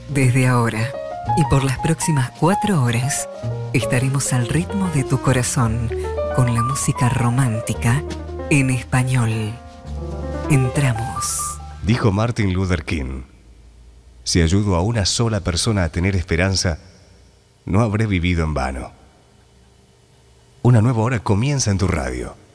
Desde ahora y por las próximas 4 horas estaremos al ritmo de tu corazón con la música romántica en español. Entramos. Dijo Martin Luther King: si ayudo a una sola persona a tener esperanza, no habré vivido en vano. Una nueva hora comienza en tu radio.